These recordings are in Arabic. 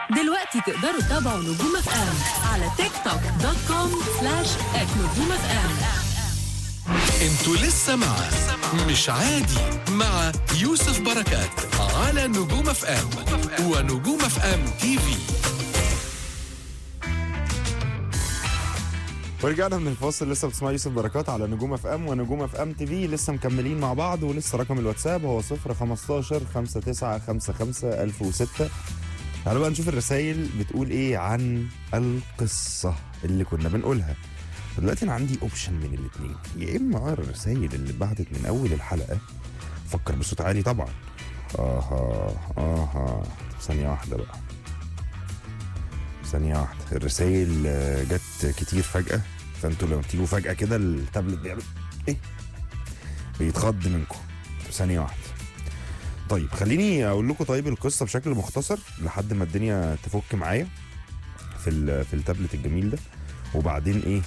دلوقتي تقدروا تتابعوا نجوم اف ام على تيك توك .com/@نجوم اف ام. انتوا لسه مع مش عادي مع يوسف بركات على نجوم اف ام ونجوم اف ام تي في. ورجعنا من الفاصل. لسه بتسمع يوسف بركات على نجوم اف ام ونجوم اف ام تي في. لسه مكملين مع بعض، ولسه رقم الواتساب هو 015 59 55 1006. تعالوا بقى نشوف الرسائل بتقول ايه عن القصه اللي كنا بنقولها. دلوقتي انا عندي اوبشن من الاثنين، يا اما اقرا الرسائل اللي اتبعتت من اول الحلقه، فكر بصوت عالي طبعا. ثانيه واحده بقى، ثانيه واحده. الرسائل جت كتير فجاه، فانتوا لما بتيجوا فجاه كده التابلت بيعمل ايه، بيتخض منكم. ثانيه واحده. طيب خليني اقول لكم طيب القصه بشكل مختصر لحد ما الدنيا تفك معايا في التابلت الجميل ده، وبعدين ايه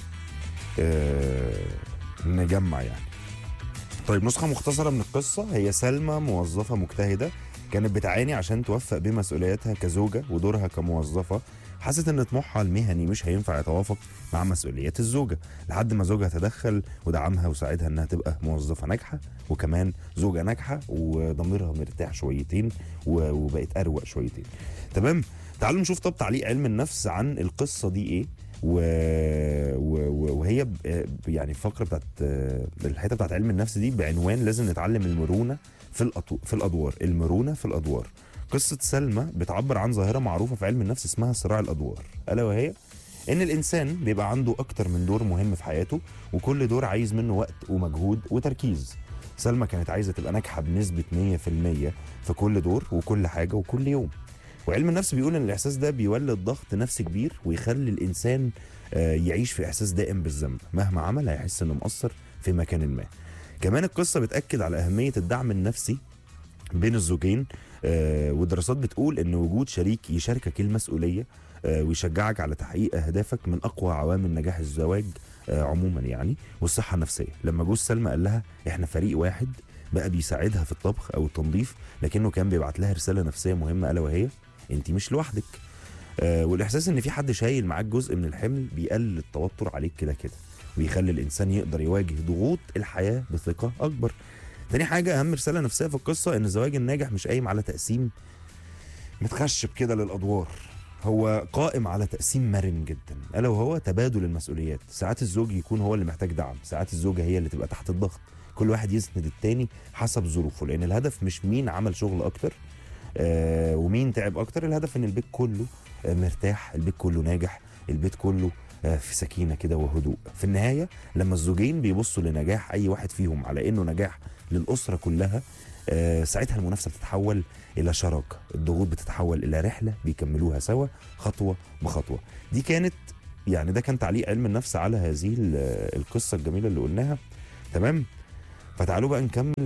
نجمع يعني. طيب نسخه مختصره من القصه. هي سلمى موظفه مجتهده كانت بتعاني عشان توفق بمسؤولياتها كزوجه ودورها كموظفه. حست ان طموحها المهني مش هينفع يتوافق مع مسؤوليات الزوجه، لحد ما زوجها تدخل ودعمها وساعدها انها تبقى موظفه ناجحه وكمان زوجه ناجحه وضميرها مرتاح شويتين وبقت اروق شويتين. تمام. تعالوا نشوف طب تعليق علم النفس عن القصه دي ايه. وهي يعني الفقره بتاعت الحته بتاعت علم النفس دي بعنوان لازم نتعلم المرونه في الادوار. المرونه في الادوار. قصه سلمى بتعبر عن ظاهره معروفه في علم النفس اسمها صراع الادوار، الا وهي ان الانسان بيبقى عنده اكتر من دور مهم في حياته، وكل دور عايز منه وقت ومجهود وتركيز. سلمى كانت عايزه تبقى ناجحه بنسبه 100% في كل دور وكل حاجه وكل يوم. وعلم النفس بيقول ان الاحساس ده بيولد ضغط نفسي كبير ويخلي الانسان يعيش في احساس دائم بالذنب، مهما عمل هيحس انه مقصر في مكان ما. كمان القصه بتاكد على اهميه الدعم النفسي بين الزوجين، والدراسات بتقول ان وجود شريك يشاركك المسؤوليه ويشجعك على تحقيق اهدافك من اقوى عوامل نجاح الزواج عموما يعني، والصحه النفسيه. لما جوز سلمى قال لها احنا فريق واحد، بقى بيساعدها في الطبخ او التنظيف، لكنه كان بيبعت لها رساله نفسيه مهمه، الا وهي انت مش لوحدك. والاحساس ان في حد شايل معاك جزء من الحمل بيقلل التوتر عليك كده كده، ويخلي الانسان يقدر يواجه ضغوط الحياه بثقه اكبر. تاني حاجه، اهم رساله نفسيه في القصه، ان الزواج الناجح مش قايم على تقسيم متخشب كده للادوار، هو قائم على تقسيم مرن جدا، الا وهو تبادل المسؤوليات. ساعات الزوج يكون هو اللي محتاج دعم، ساعات الزوجه هي اللي تبقى تحت الضغط، كل واحد يسند التاني حسب ظروفه، لان الهدف مش مين عمل شغل اكتر ومين تعب اكتر. الهدف ان البيت كله مرتاح، البيت كله ناجح، البيت كله في سكينه كده وهدوء. في النهايه لما الزوجين بيبصوا لنجاح اي واحد فيهم على انه نجاح للاسره كلها، ساعتها المنافسه بتتحول الى شراكه، الضغوط بتتحول الى رحله بيكملوها سوا خطوه بخطوه. دي كانت يعني ده كان تعليق علم النفس على هذه القصه الجميله اللي قلناها. تمام. فتعالوا بقى نكمل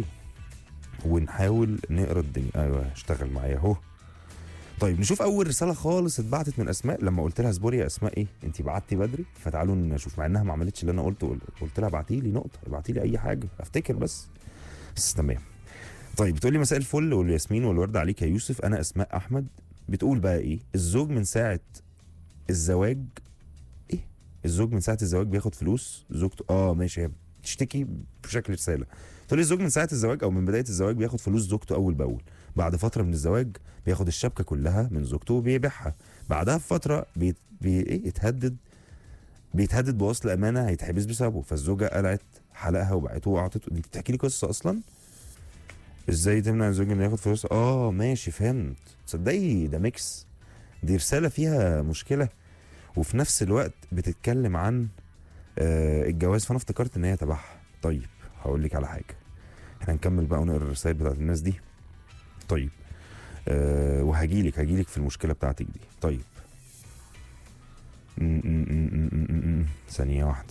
ونحاول نقرا الدنيا. ايوه اشتغل معايا اهو. طيب نشوف اول رساله خالص اتبعتت من اسماء. لما قلت لها اصبري يا اسماء ايه انت بعتي بدري، فتعالوا نشوف، مع انها ما عملتش اللي انا قلت لها ابعتي لي نقطه، ابعتي لي اي حاجه افتكر بس تمام. طيب بتقول لي مساء الفل والياسمين والورد عليك يا يوسف، انا اسماء احمد. بتقول بقى ايه، الزوج من ساعه الزواج الزوج من ساعه الزواج بياخد فلوس زوجته. ماشي، هي بتشتكي بشكل رساله. تقول لي الزوج من ساعه الزواج او من بدايه الزواج بياخد فلوس زوجته اول باول، بعد فتره من الزواج بياخد الشبكه كلها من زوجته وبيبيعها، بعدها بفتره بيتهدد بوصل امانه هيتحبس بسببه، فالزوجه قلعت حلقها وبعته واعطته. انت بتحكي لي قصه اصلا ازاي تمنع الزوج انه ياخد فلوس؟ ماشي فهمت. تصدقي ده ميكس، دي رساله فيها مشكله وفي نفس الوقت بتتكلم عن الجواز، فانا افتكرت ان هي تبعها. طيب هقول لك على حاجه، احنا هنكمل بقى ونقرا الرسائل بتاعت الناس دي. طيب وهجيلك في المشكله بتاعتك دي. طيب ثانيه واحده.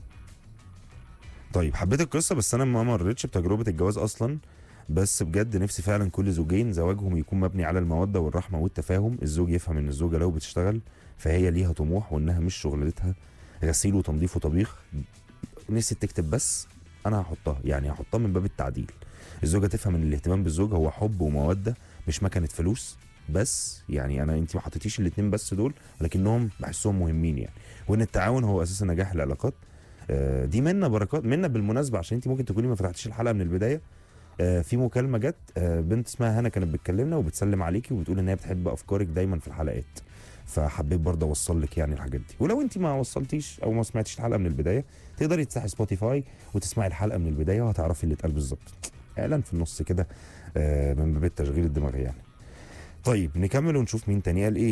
طيب حبيت القصه بس انا ما مريتش بتجربه الجواز اصلا، بس بجد نفسي فعلا كل زوجين زواجهم يكون مبني على الموده والرحمه والتفاهم. الزوج يفهم ان الزوجه لو بتشتغل فهي ليها طموح وانها مش شغلتها غسيل وتنظيف وطبيخ. نسيت تكتب بس انا هحطها من باب التعديل. الزوجه تفهم ان الاهتمام بالزوج هو حب وموده مش مكنه فلوس. بس يعني انت ما حطيتيش الاثنين بس دول، لكنهم بحسهم مهمين يعني. وان التعاون هو اساس نجاح العلاقات. دي منا بركات منا بالمناسبه، عشان انت ممكن تكوني ما فتحتيش الحلقه من البدايه. في مكالمه جت، بنت اسمها هنا كانت بتكلمنا وبتسلم عليكي وبتقول ان هي بتحب افكارك دايما في الحلقات، فحبيت برضه اوصل لك يعني الحاجات دي. ولو انت ما وصلتيش او ما سمعتيش الحلقه من البدايه، تقدري تفتحي سبوتيفاي وتسمعي الحلقه من البدايه وهتعرفي اللي اتقال بالظبط. اعلان في النص كده من باب التشغيل الدماغي يعني. طيب نكمل ونشوف مين تاني قال ايه.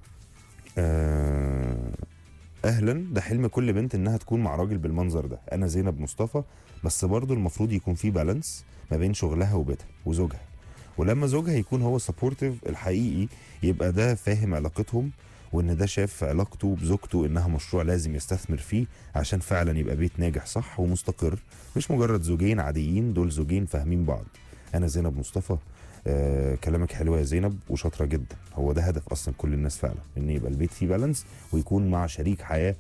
اهلا، ده حلم كل بنت انها تكون مع راجل بالمنظر ده. انا زينب مصطفى، بس برضو المفروض يكون في بالانس ما بين شغلها وبيتها وزوجها، ولما زوجها يكون هو سبورتيف الحقيقي يبقى ده فاهم علاقتهم، وان ده شاف علاقته بزوجته انها مشروع لازم يستثمر فيه عشان فعلا يبقى بيت ناجح صح ومستقر، مش مجرد زوجين عاديين، دول زوجين فاهمين بعض. انا زينب مصطفى. كلامك حلو يا زينب وشاطره جدا. هو ده هدف اصلا كل الناس فعلا، ان يبقى البيت فيه بالانس ويكون مع شريك حياه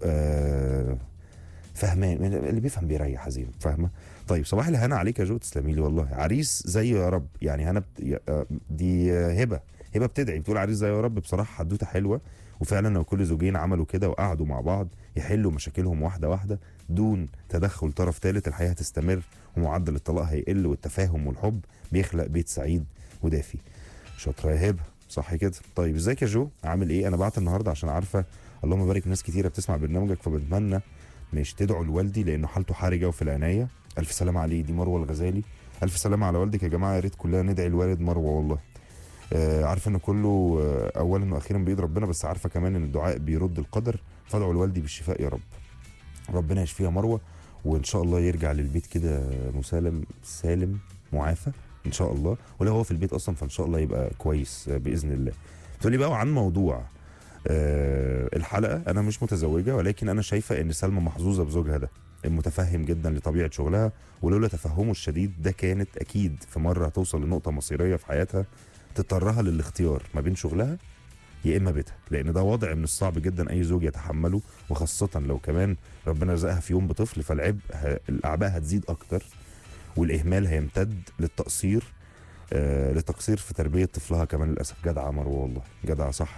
فاهمان. اللي بيفهم بيريح يا زينب، فاهمه. طيب صباح الهنا عليك يا جو، تسلمي لي والله. عريس زي يا رب، يعني هنا دي هبه بتدعي بتقول عريس زي يا رب. بصراحه حدوته حلوه، وفعلا لو كل زوجين عملوا كده وقعدوا مع بعض يحلوا مشاكلهم واحده واحده دون تدخل طرف ثالث، الحياه هتستمر ومعدل الطلاق هيقل، والتفاهم والحب بيخلق بيت سعيد ودافي. شاطره يا هبه، صح كده. طيب ازيك يا جو، عامل ايه؟ انا بعت النهارده عشان عارفه اللهم بارك ناس كتيره بتسمع برنامجك، فبتمنى مش تدعوا لوالدي لانه حالته حرجه وفي العنايه. الف سلامه عليه. دي مروه الغزالي. الف سلامه على والدك يا جماعه، يا ريت كلنا ندعي الوالد مروه والله. عارفه ان كله اولا واخيرا بايد ربنا، بس عارفه كمان ان الدعاء بيرد القدر، فادعوا لوالدي بالشفاء يا رب. ربنا يشفيها مروه، وان شاء الله يرجع للبيت كده مسالم سالم معافى ان شاء الله، ولو هو في البيت اصلا فان شاء الله يبقى كويس باذن الله. تقولي بقى عن موضوع الحلقه. انا مش متزوجه، ولكن انا شايفه ان سلمى محظوظه بزوجها ده المتفهم جدا لطبيعه شغلها، ولولا تفهمه الشديد ده كانت اكيد في مره هتوصل لنقطه مصيريه في حياتها تضطرها للاختيار ما بين شغلها يا اما بيتها، لان ده وضع من الصعب جدا اي زوج يتحمله، وخاصه لو كمان ربنا رزقها في يوم بطفل، فالعبء الاعباء هتزيد اكتر، والاهمال هيمتد للتقصير في تربيه طفلها كمان للاسف. جدعه مروه والله، جدعه صح.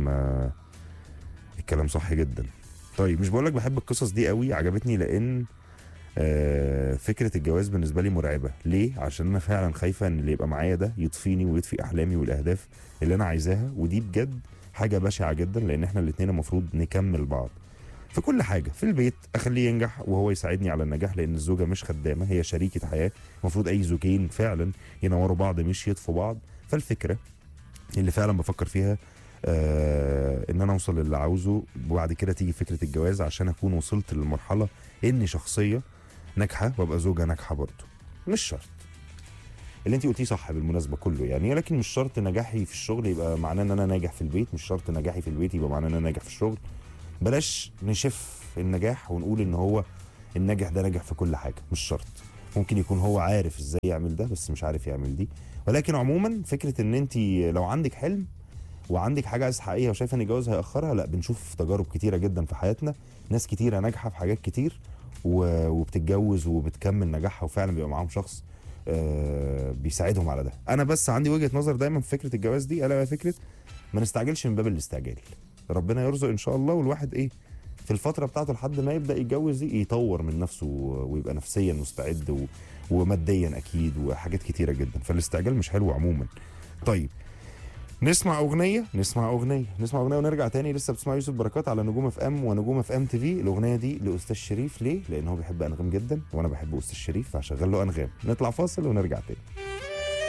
الكلام صح جدا. طيب مش بقولك بحب القصص دي قوي، عجبتني لان فكره الجواز بالنسبه لي مرعبه. ليه؟ عشان انا فعلا خايفه ان اللي يبقى معايا ده يطفيني ويطفي احلامي والاهداف اللي انا عايزاها، ودي بجد حاجه بشعه جدا، لان احنا الاثنين المفروض نكمل بعض في كل حاجه. في البيت اخليه ينجح وهو يساعدني على النجاح، لان الزوجه مش خدامه، هي شريكه حياه. المفروض اي زوجين فعلا ينوروا بعض مش يطفوا بعض. فالفكره اللي فعلا بفكر فيها ان انا اوصل للي عاوزه، وبعد كده تيجي فكره الجواز عشان اكون وصلت للمرحله اني شخصيه ناجحه وابقى زوجه ناجحه برضه. مش شرط اللي انت قلتيه صح بالمناسبه كله يعني، لكن مش شرط نجاحي في الشغل يبقى معناه ان انا ناجح في البيت، مش شرط نجاحي في البيت يبقى معناه ان انا ناجح في الشغل. بلاش نشف النجاح ونقول ان هو الناجح ده ناجح في كل حاجه، مش شرط. ممكن يكون هو عارف ازاي يعمل ده بس مش عارف يعمل دي. ولكن عموما فكره ان انت لو عندك حلم وعندك حاجه عايز تحققيها وشايفه ان الجواز هياخرها، لا، بنشوف تجارب كتيره جدا في حياتنا، ناس كتيره ناجحه في حاجات كتير وبتتجوز وبتكمل نجاحها وفعلا بيبقى معاهم شخص بيساعدهم على ده. انا بس عندي وجهه نظر دايما في فكره الجواز دي، الا فكره ما نستعجلش من باب الاستعجال. ربنا يرزق ان شاء الله، والواحد في الفتره بتاعته لحد ما يبدا يتجوز دي يطور من نفسه ويبقى نفسيا مستعد وماديا اكيد وحاجات كتيره جدا، فالاستعجال مش حلو عموما. طيب نسمع اغنيه ونرجع تاني. لسه بتسمع يوسف بركات على نجوم اف ام ونجوم اف ام تي في. الاغنيه دي لاستاذ شريف. ليه؟ لان هو بيحب انغام جدا وانا بحب استاذ شريف، فهشغل له انغام. نطلع فاصل ونرجع تاني.